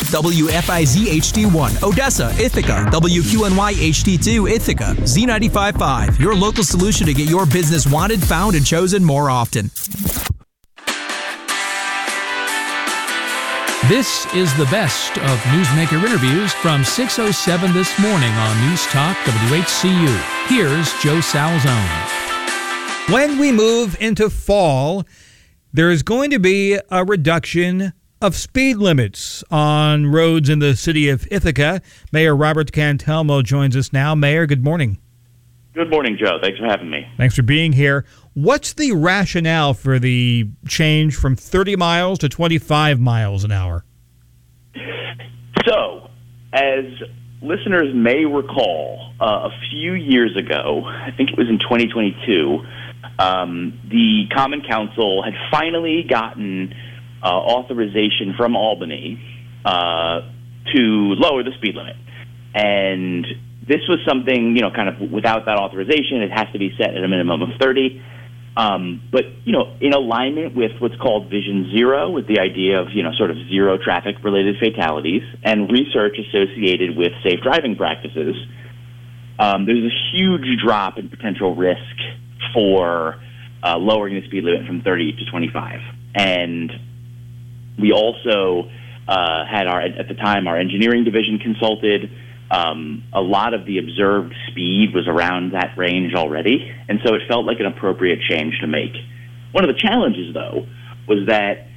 WFIZ HD1, Odessa, Ithaca, WQNY HD2, Ithaca, Z95.5, your local solution to get your business wanted, found, and chosen more often. This is the best of Newsmaker interviews from 6:07 this morning on News Talk WHCU. Here's Joe Salzone. When we move into fall, there is going to be a reduction of speed limits on roads in the city of Ithaca. Mayor Robert Cantelmo joins us now. Mayor, good morning. Good morning, Joe. Thanks for having me. Thanks for being here. What's the rationale for the change from 30 miles to 25 miles an hour? So, as listeners may recall, a few years ago, I think it was in 2022, the Common Council had finally gotten authorization from Albany to lower the speed limit. And this was something, kind of without that authorization, it has to be set at a minimum of 30. But, in alignment with what's called Vision Zero, with the idea of, sort of zero traffic-related fatalities and research associated with safe driving practices, there's a huge drop in potential risk for lowering the speed limit from 30 to 25. And we also had at the time, our engineering division consulted. A lot of the observed speed was around that range already, and so it felt like an appropriate change to make. One of the challenges, though, was that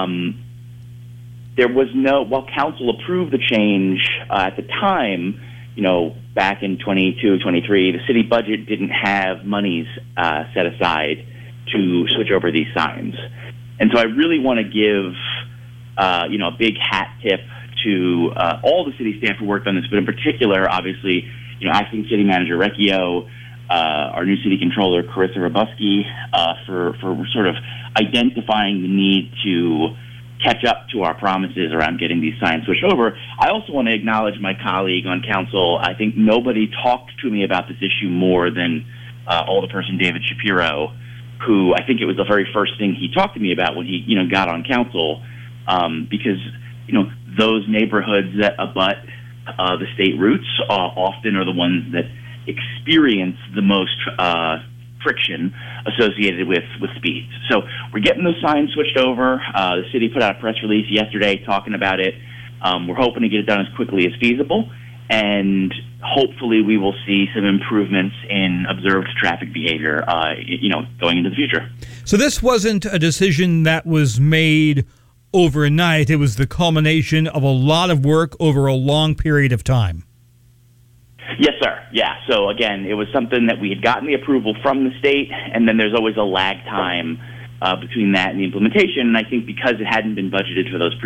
there was while council approved the change at the time, back in 22, 23, the city budget didn't have monies set aside to switch over these signs. And so I really want to give, a big hat tip to all the city staff who worked on this, but in particular, obviously, acting city manager Recchio, our new city controller Carissa Robuski, for sort of identifying the need to catch up to our promises around getting these signs switched over. I also want to acknowledge my colleague on council. I think nobody talked to me about this issue more than Alderperson David Shapiro, who I think it was the very first thing he talked to me about when he, got on council, because, those neighborhoods that abut the state routes often are the ones that experience the most friction associated with speeds. So we're getting those signs switched over. The city put out a press release yesterday talking about it. We're hoping to get it done as quickly as feasible, and hopefully we will see some improvements in observed traffic behavior, going into the future. So this wasn't a decision that was made overnight. It was the culmination of a lot of work over a long period of time. Yes, sir. Yeah. So again, it was something that we had gotten the approval from the state, and then there's always a lag time between that and the implementation. And I think because it hadn't been budgeted for those